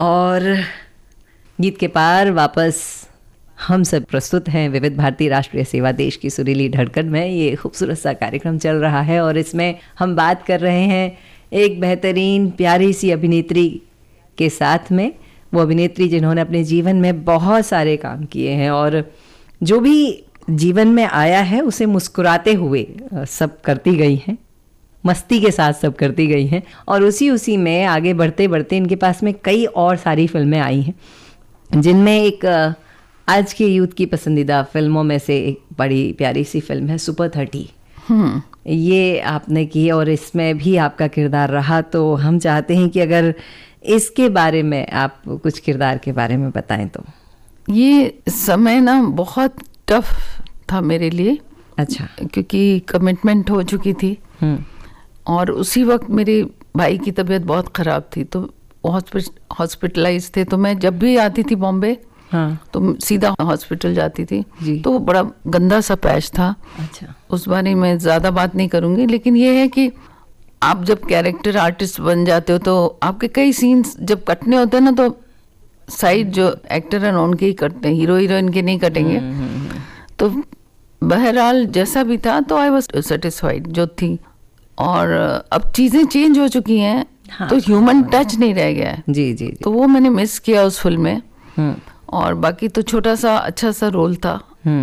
और गीत के पार वापस हम सब प्रस्तुत हैं विविध भारती राष्ट्रीय सेवा देश की सुरीली धड़कन में। ये खूबसूरत सा कार्यक्रम चल रहा है और इसमें हम बात कर रहे हैं एक बेहतरीन प्यारी सी अभिनेत्री के साथ में। वो अभिनेत्री जिन्होंने अपने जीवन में बहुत सारे काम किए हैं और जो भी जीवन में आया है उसे मुस्कुराते हुए सब करती गई हैं, मस्ती के साथ सब करती गई हैं और उसी में आगे बढ़ते बढ़ते इनके पास में कई और सारी फिल्में आई हैं, जिनमें एक आज के यूथ की पसंदीदा फिल्मों में से एक बड़ी प्यारी सी फिल्म है सुपर 30। ये आपने की और इसमें भी आपका किरदार रहा। तो हम चाहते हैं कि अगर इसके बारे में आप कुछ किरदार के बारे में बताएं तो। ये समय ना बहुत टफ था मेरे लिए। अच्छा। क्योंकि कमिटमेंट हो चुकी थी और उसी वक्त मेरे भाई की तबीयत बहुत ख़राब थी तो हॉस्पिटलाइज थे। तो मैं जब भी आती थी बॉम्बे तो सीधा हॉस्पिटल जाती थी जी। तो बड़ा गंदा सा पैच था। अच्छा। उस बारे में ज़्यादा बात नहीं करूँगी, लेकिन ये है कि आप जब कैरेक्टर आर्टिस्ट बन जाते हो तो आपके कई सीन्स जब कटने होते हैं ना तो साइड जो एक्टर हैं उनके ही कटते हैं, हीरो हीरोइन के नहीं कटेंगे। तो बहरहाल जैसा भी था तो आई वॉज सेटिस्फाइड जो थी। और अब चीज़ें चेंज हो चुकी हैं तो ह्यूमन टच नहीं रह गया है जी, जी, जी। तो वो मैंने मिस किया उस फिल्म में। और बाकी तो छोटा सा अच्छा सा रोल था।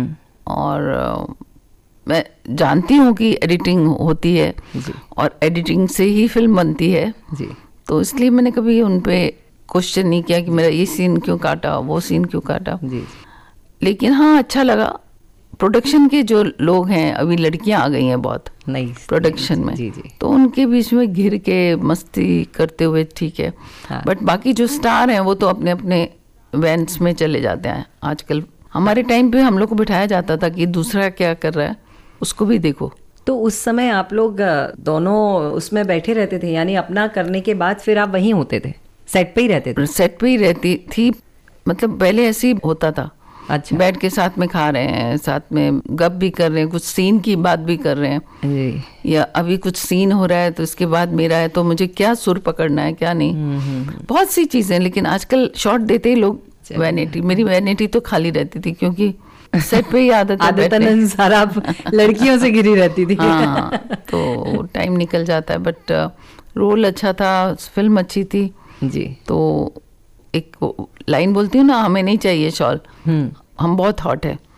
और मैं जानती हूँ कि एडिटिंग होती है जी। और एडिटिंग से ही फिल्म बनती है जी। तो इसलिए मैंने कभी उन पे क्वेश्चन नहीं किया कि मेरा ये सीन क्यों काटा, वो सीन क्यों काटा जी। लेकिन हाँ अच्छा लगा। प्रोडक्शन के जो लोग हैं, अभी लड़कियां आ गई हैं बहुत नई प्रोडक्शन में जी, जी। तो उनके बीच में घिर के मस्ती करते हुए ठीक है। बट बाकी जो स्टार हैं वो तो अपने अपने इवेंट्स में चले जाते हैं आजकल। हमारे टाइम पे हम लोग को बिठाया जाता था कि दूसरा क्या कर रहा है उसको भी देखो। तो उस समय आप लोग दोनों उसमें बैठे रहते थे, यानी अपना करने के बाद फिर आप वहीं होते थे, सेट पे ही रहते थे? सेट पे ही रहती थी, मतलब पहले ऐसे ही होता था। अच्छा। बैठ के साथ में खा रहे हैं, साथ में गप भी कर रहे हैं, कुछ सीन की बात भी कर रहे हैं जी। या अभी कुछ सीन हो रहा है तो इसके बाद मेरा है तो मुझे क्या सुर पकड़ना है क्या नहीं। बहुत सी चीज़ें। लेकिन आजकल शॉट देते ही लोग वैनिटी, मेरी वैनिटी तो खाली रहती थी क्योंकि सेट पे ही आदतन अनुसार आप लड़कियों से घिरी रहती थी। हाँ, तो टाइम निकल जाता है। बट रोल अच्छा था, फिल्म अच्छी थी जी। तो एक लाइन बोलती हूँ ना, हमें नहीं चाहिए शॉल, हम बहुत हॉट है।